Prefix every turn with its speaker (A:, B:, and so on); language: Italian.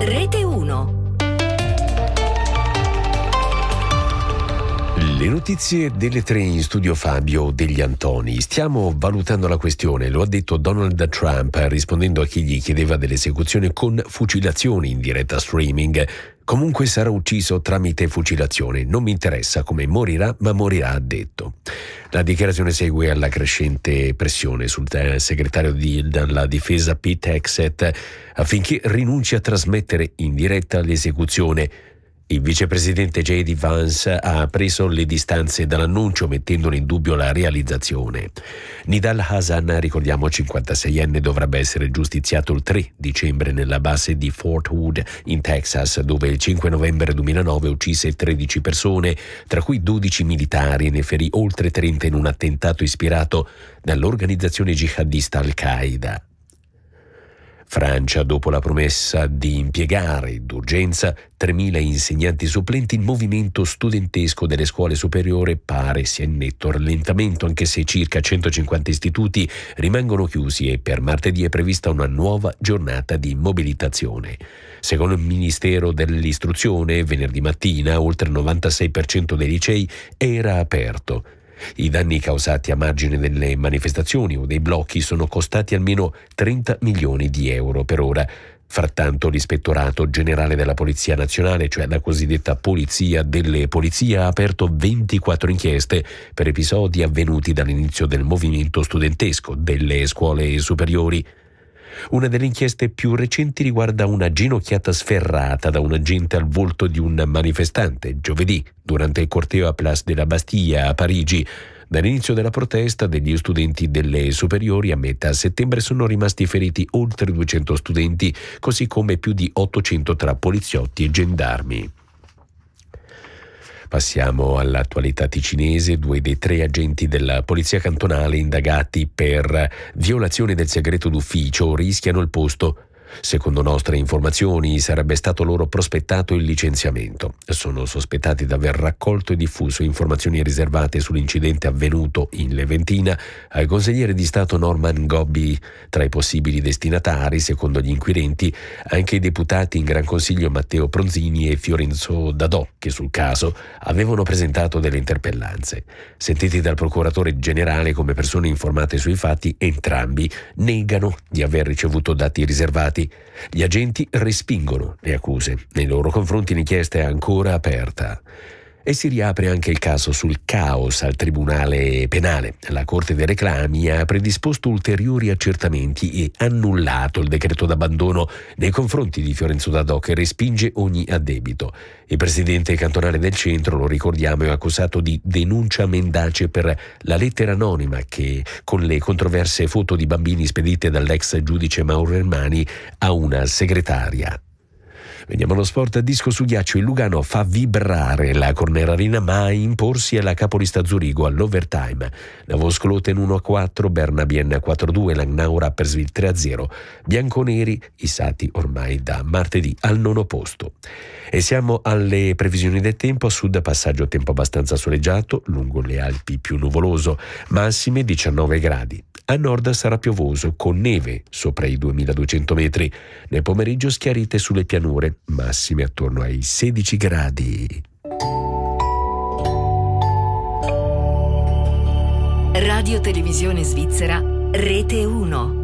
A: Rete 1.
B: Le notizie delle 3 in studio Fabio Degli Antoni. Stiamo valutando la questione, lo ha detto Donald Trump rispondendo a chi gli chiedeva dell'esecuzione con fucilazione in diretta streaming. Comunque sarà ucciso tramite fucilazione. Non mi interessa come morirà, ma morirà, ha detto. La dichiarazione segue alla crescente pressione sul segretario della difesa Pete Hegseth affinché rinunci a trasmettere in diretta l'esecuzione. Il vicepresidente J.D. Vance ha preso le distanze dall'annuncio mettendone in dubbio la realizzazione. Nidal Hasan, ricordiamo 56enne, dovrebbe essere giustiziato il 3 dicembre nella base di Fort Hood in Texas, dove il 5 novembre 2009 uccise 13 persone, tra cui 12 militari, e ne ferì oltre 30 in un attentato ispirato dall'organizzazione jihadista Al-Qaeda. Francia, dopo la promessa di impiegare d'urgenza 3.000 insegnanti supplenti, il movimento studentesco delle scuole superiori pare sia in netto rallentamento, anche se circa 150 istituti rimangono chiusi e per martedì è prevista una nuova giornata di mobilitazione. Secondo il Ministero dell'Istruzione, venerdì mattina oltre il 96% dei licei era aperto. I danni causati a margine delle manifestazioni o dei blocchi sono costati almeno 30 milioni di euro per ora. Frattanto l'Ispettorato Generale della Polizia Nazionale, cioè la cosiddetta Polizia delle Polizie, ha aperto 24 inchieste per episodi avvenuti dall'inizio del movimento studentesco delle scuole superiori. Una delle inchieste più recenti riguarda una ginocchiata sferrata da un agente al volto di un manifestante giovedì durante il corteo a Place de la Bastille a Parigi. Dall'inizio della protesta degli studenti delle superiori a metà settembre sono rimasti feriti oltre 200 studenti, così come più di 800 tra poliziotti e gendarmi. Passiamo all'attualità ticinese. 2 dei 3 agenti della polizia cantonale indagati per violazione del segreto d'ufficio rischiano il posto. Secondo nostre informazioni sarebbe stato loro prospettato il licenziamento. Sono sospettati di aver raccolto e diffuso informazioni riservate sull'incidente avvenuto in Leventina al consigliere di Stato Norman Gobbi. Tra i possibili destinatari, secondo gli inquirenti, anche i deputati in Gran Consiglio Matteo Pronzini e Fiorenzo Dadò, che sul caso avevano presentato delle interpellanze. Sentiti dal procuratore generale come persone informate sui fatti, entrambi negano di aver ricevuto dati riservati. Gli agenti respingono le accuse. Nei loro confronti l'inchiesta è ancora aperta. E si riapre anche il caso sul caos al Tribunale Penale. La Corte dei Reclami ha predisposto ulteriori accertamenti e annullato il decreto d'abbandono nei confronti di Fiorenzo Dadò, che respinge ogni addebito. Il presidente cantonale del centro, lo ricordiamo, è accusato di denuncia mendace per la lettera anonima che, con le controverse foto di bambini spedite dall'ex giudice Mauro Ermani a una segretaria. Veniamo allo sport. A disco su ghiaccio il Lugano fa vibrare la Cornera Arena, ma a imporsi è la capolista Zurigo all'overtime. La Voscloten 1-4, Bernabien 4-2, Langnau Rapperswil 3-0. Bianconeri issati ormai da martedì al 9° posto. E siamo alle previsioni del tempo. A sud passaggio tempo abbastanza soleggiato, lungo le Alpi più nuvoloso, massime 19 gradi. A nord sarà piovoso con neve sopra i 2200 metri. Nel pomeriggio schiarite sulle pianure, massime attorno ai 16 gradi.
A: Radio Televisione Svizzera, Rete 1.